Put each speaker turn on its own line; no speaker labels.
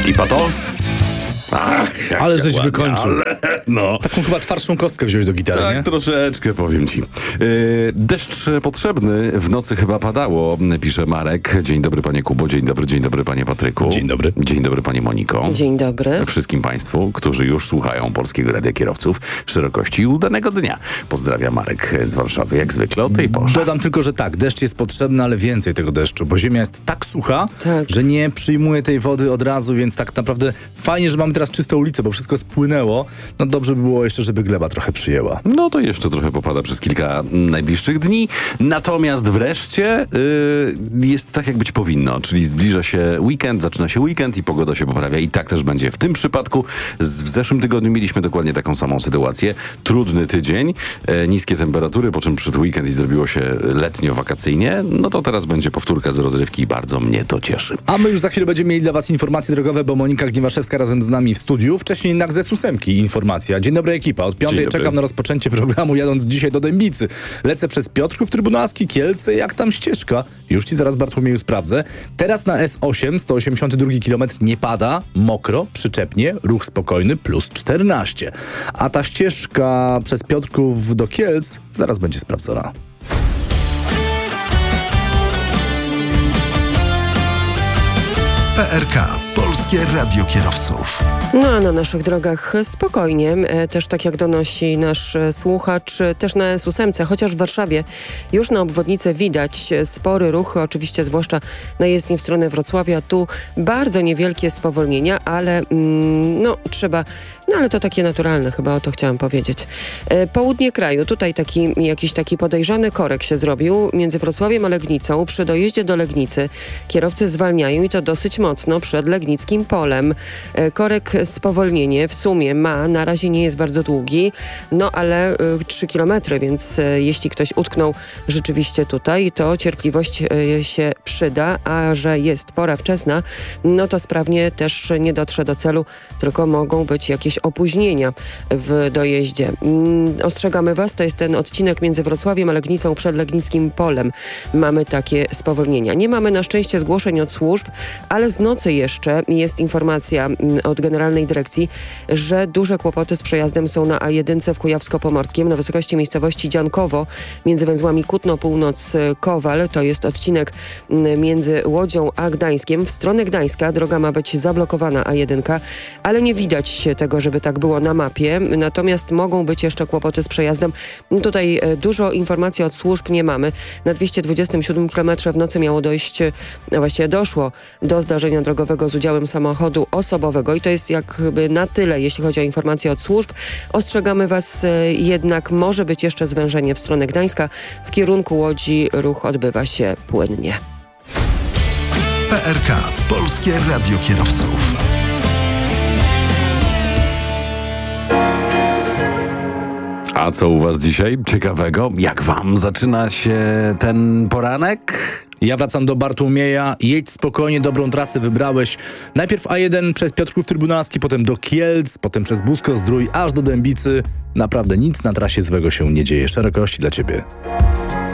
I pato? Ach,
Ale żeś wykończył.
No.
Taką chyba twardszą kostkę wziąłeś do gitary,
Tak,
nie?
troszeczkę, powiem ci. Deszcz potrzebny, w nocy chyba padało, pisze Marek. Dzień dobry, panie Kubo, dzień dobry, panie Patryku.
Dzień dobry.
Dzień dobry, panie Moniko.
Dzień dobry.
Wszystkim państwu, którzy już słuchają Polskiego Radia Kierowców, szerokości i udanego dnia. Pozdrawia Marek z Warszawy, jak zwykle o tej porze.
Dodam tylko, że tak, deszcz jest potrzebny, ale więcej tego deszczu, bo ziemia jest tak sucha,
Tak.
że nie przyjmuje tej wody od razu, więc tak naprawdę fajnie, że mamy teraz czyste ulice, bo wszystko spłynęło. No dobrze by było jeszcze, żeby gleba trochę przyjęła.
No to jeszcze trochę popada przez kilka najbliższych dni. Natomiast wreszcie jest tak, jak być powinno. Czyli zbliża się weekend, zaczyna się weekend i pogoda się poprawia. I tak też będzie w tym przypadku. W zeszłym tygodniu mieliśmy dokładnie taką samą sytuację. Trudny tydzień, niskie temperatury, po czym przyszedł weekend i zrobiło się letnio-wakacyjnie. No to teraz będzie powtórka z rozrywki i bardzo mnie to cieszy.
A my już za chwilę będziemy mieli dla was informacje drogowe, bo Monika Gniewaszewska razem z nami w studiu. Wcześniej jednak ze Susemki informacja. Dzień dobry, ekipa. Od 5:00 czekam na rozpoczęcie programu, jadąc dzisiaj do Dębicy. Lecę przez Piotrków Trybunalski, Kielce. Jak tam ścieżka? Już ci zaraz, Bartłomieju, sprawdzę. Teraz na S8, 182 km nie pada, mokro, przyczepnie, ruch spokojny, plus 14. A ta ścieżka przez Piotrków do Kielc zaraz będzie sprawdzona.
PRK. Polskie Radio Kierowców.
No a na naszych drogach spokojnie, też tak jak donosi nasz słuchacz, też na S8, chociaż w Warszawie już na obwodnicę widać spory ruch, oczywiście zwłaszcza na jezdni w stronę Wrocławia. Tu bardzo niewielkie spowolnienia, ale trzeba, ale to takie naturalne, chyba o to chciałam powiedzieć. Południe kraju, tutaj jakiś taki podejrzany korek się zrobił między Wrocławiem a Legnicą. Przy dojeździe do Legnicy kierowcy zwalniają i to dosyć mocno przed Legnickim Polem. Korek spowolnienie w sumie na razie nie jest bardzo długi, ale 3 kilometry, więc jeśli ktoś utknął rzeczywiście tutaj, to cierpliwość się przyda, a że jest pora wczesna, to sprawnie też nie dotrze do celu, tylko mogą być jakieś opóźnienia w dojeździe. Ostrzegamy was, to jest ten odcinek między Wrocławiem a Legnicą przed Legnickim Polem. Mamy takie spowolnienia. Nie mamy na szczęście zgłoszeń od służb, ale z nocy jeszcze jest informacja od Generalnej Dyrekcji, że duże kłopoty z przejazdem są na A1 w Kujawsko-Pomorskim na wysokości miejscowości Dziankowo między węzłami Kutno, Północ, Kowal. To jest odcinek między Łodzią a Gdańskiem. W stronę Gdańska droga ma być zablokowana A1, ale nie widać tego, żeby tak było na mapie. Natomiast mogą być jeszcze kłopoty z przejazdem. Tutaj dużo informacji od służb nie mamy. Na 227 km w nocy miało dojść, właściwie doszło do zdarzenia drogowego z udziałem samochodu osobowego i to jest jakby na tyle, jeśli chodzi o informacje od służb. Ostrzegamy was jednak, może być jeszcze zwężenie w stronę Gdańska. W kierunku Łodzi ruch odbywa się płynnie.
PRK. Polskie Radio Kierowców.
A co u was dzisiaj ciekawego? Jak wam zaczyna się ten poranek?
Ja wracam do Bartłomieja. Jedź spokojnie, dobrą trasę wybrałeś. Najpierw A1 przez Piotrków Trybunalski, potem do Kielc, potem przez Busko-Zdrój, aż do Dębicy. Naprawdę nic na trasie złego się nie dzieje. Szerokości dla ciebie.